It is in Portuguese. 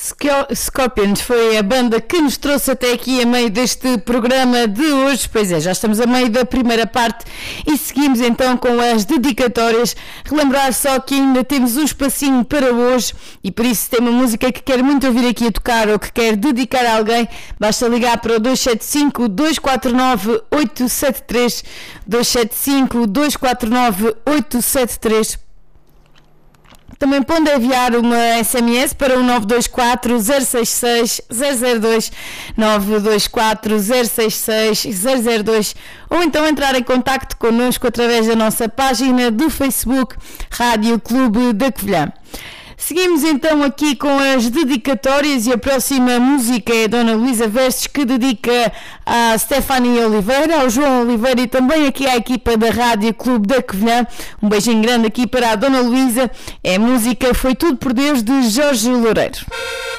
Scorpions foi a banda que nos trouxe até aqui a meio deste programa de hoje. Pois é, já estamos a meio da primeira parte e seguimos então com as dedicatórias. Relembrar só que ainda temos um espacinho para hoje e por isso, se tem uma música que quer muito ouvir aqui a tocar ou que quer dedicar a alguém, basta ligar para o 275-249-873, 275-249-873. Também pode enviar uma SMS para o 924 066 002, 924 066 002, ou então entrar em contacto connosco através da nossa página do Facebook Rádio Clube da Covilhã. Seguimos então aqui com as dedicatórias e a próxima música é a Dona Luísa Versos, que dedica a Stefania Oliveira, ao João Oliveira e também aqui à equipa da Rádio Clube da Covilhã. Um beijinho grande aqui para a Dona Luísa. É a música Foi Tudo por Deus, de Jorge Loureiro.